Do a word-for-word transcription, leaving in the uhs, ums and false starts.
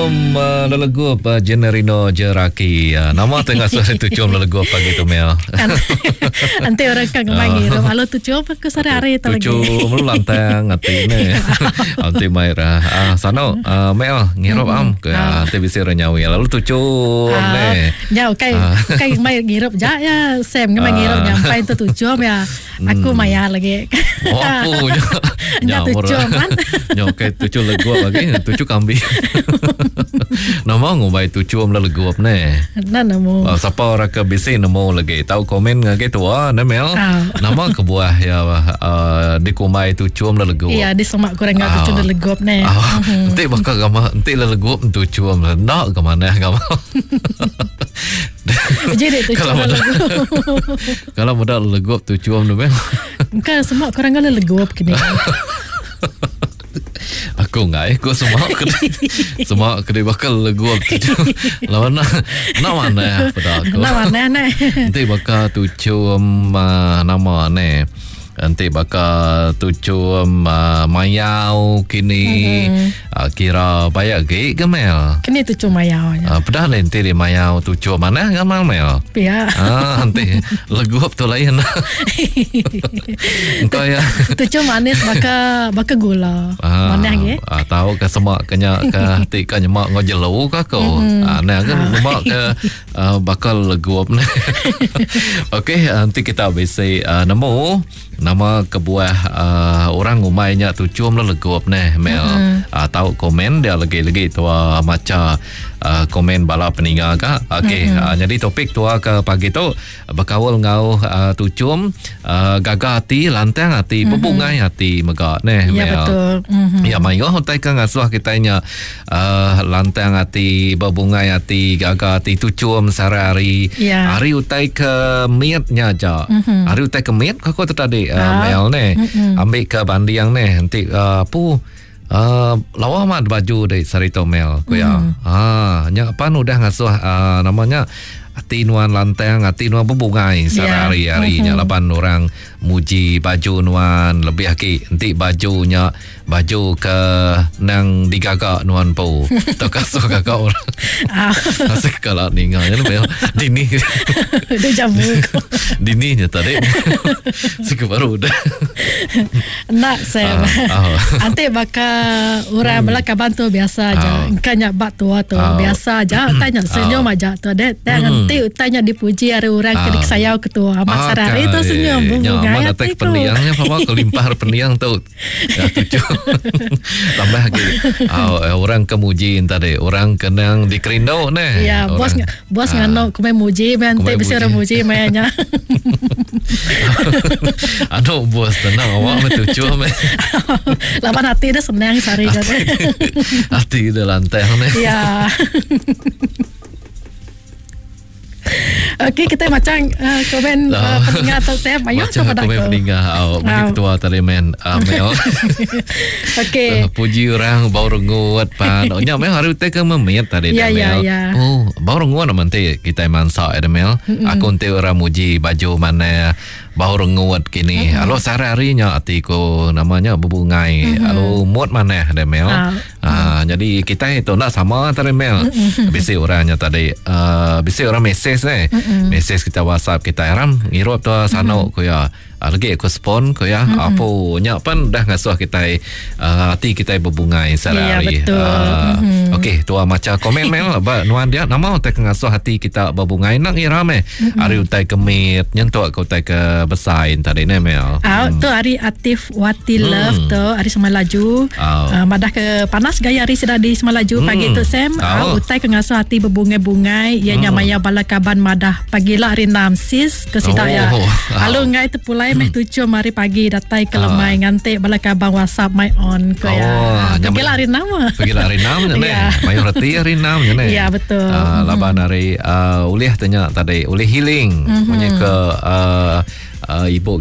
cium uh, lelegup uh, Generino Jeraki. Uh, nama tengah suara tu cium lelegup pagi tu Mel. Nanti orang kan ngemanggil. Kalau tu cium aku sehari-hari tu lagi. Tu cium lu lantang hati ni. Nanti Maira. Ah sana uh, Mel ngirup am ke nanti bisa renyawi. Lalu tu cium ni. Ya okay. Kai mai ngirup ja ya Sam ngemai ngirup nyampai tu tu cium ya. Aku maya lagi. Oh apa nya tu cium kan. Nya okay tu cium legup lagi. Tu cium kambing. Nama ngumbai tu cium lelegup ni. Nah namo. Uh, siapa orang ke bising namo lagi. Tahu komen ngake tu ah Mel. Nama ke buah ya uh, di kumai tu cium lelegup. Iya di semak kurang ngak tu cium lelegup ni. Nanti bakal gama nanti lelegup tu cium nak ke mana gama. Jadi tu cium lelegup. Kalau mudah lelegup tu cium tu Mel. Kan semak kurang ngak lelegup kini. Aku ngai aku semua kedai semua kedai bakal legup tu. Lawan nak nak mana pada aku. Nak mana ni? Nanti bakal tu cium uh, nama ni. Nanti bakal tu cium uh, mayau kini mm-hmm. uh, kira banyak gig ke Mel? Kini tu cium mayau. Uh, Padahal nanti di mayau tu cium mana gamal Mel? Ya. Ah nanti legup tu lain. Engkau ya. Tu cium manis bakal bakal gula. Ah, mana lagi? Ah, tahu ke semak kenya ke hati ke nyemak ngojelu ke kau. Mm-hmm. Ah nah kan nyemak ke uh, bakal legup ni. Okey, nanti kita bisa uh, nemu nama kebuah uh, orang umainya tu cium legup ni Mel. Mm-hmm. Uh, tahu komen dia lagi-lagi tu uh, macam uh, komen bala peninggal ka. Okey, mm-hmm. uh, jadi topik tu uh, ke pagi tu berkawal ngau uh, tu cium uh, gagah hati, lantang hati, mm-hmm. bebungai hati megak ni Mel. Ya betul. Mm-hmm. Ya mayo hotai kan ngasuh kitanya uh, lantang hati, bebungai hati, gagah hati tu cium sehari-hari. Ya. Hari utai ke miatnya aja. Mm-hmm. Hari utai ke miat kau tadi uh, ah. Mel ni. Mm-hmm. Ambil ke bandiang ni nanti uh, pu uh, lawa mat baju dari sarito Mel ku ya. Mm. Ah nya pan udah ngasuh uh, namanya hati nuan lantang, hati nuan bebungai sehari-hari. Yeah. Uh-huh. Lapan orang muji baju nuan lebih lagi nanti bajunya baju ke nang digagak nuan po. Tak kasuh gagak orang. Asik kalau ninggalnya Mel dini. Dia jamu. Dini nya tadi. Sik baru dah. Nak saya. Nanti bakal orang hmm. belaka bantu biasa aja. Kan nyak bak tua tu biasa aja. Tanya senyum aja tu. Dia nanti tanya dipuji ada orang kedik saya ketua Mak Sarari tu senyum bunga mana tek pendiangnya apa kelimpah pendiang tu ya tujuh tambah lagi uh, orang kemuji tadi orang kenang di Kerindo ni ya bos bos uh, ngano kumai muji nanti bisa orang muji mainnya anu bos tenang awak tujuh lawan hati dah senang sari kata hati dah lantang ni ya. Okey, kita macam uh, komen uh, pendengar atau saya mayu macam kepada komen pendengar oh, bagi ketua tadi men uh, Mel. Okey. Uh, puji orang baru nguat pan. Nya Mel hari teh ke memit tadi ya, Mel. Ya, ya. Oh, baru nguat nanti kita mansa ada Mel. Mm-hmm. Aku nanti orang muji baju mana baru nguat kini. Mm-hmm. Alo sehari-harinya atiku namanya bebungai. Mm-hmm. Alo muat mana ada Mel. Ah, uh, jadi kita itu nak sama tadi Mel. Mm-hmm. Bisi orangnya tadi uh, bisi orang mesej ni. Mm-hmm. Mesej kita WhatsApp kita ram ngirup tu sana mm-hmm. ko ya lagi aku spon ko ya mm-hmm. apa nya pan dah ngasuh kita uh, hati kita berbungai sehari-hari. Ya, betul. Uh, mm-hmm. Okey tu macam komen Mel ba nuan dia nama utai ngasuh hati kita berbungai nak iram eh mm-hmm. hari utai kemit nyentuk ko utai ke besain tadi ni Mel. Ah hmm. tu hari Atif Wati hmm. Love tu hari Semalaju. Oh. Uh, madah ke panas gaya hari sudah di Semalaju hmm. pagi tu Sam oh. uh, utai ke ngasuh hati berbungai-bungai ianya hmm. maya balakaban madah pagilah hari enam sis ke sida oh. ya. Lalu ngai tu pulai meh tujuh mari pagi datai ke lemai ngantik balakabang WhatsApp my on ko ya. Pagilah hari enam. Pagilah hari enam ni. Mayoriti hari enam ni. Ya betul. Uh, laban hari uh, ulih tanya tadi ulih healing punya ke uh, uh, ibu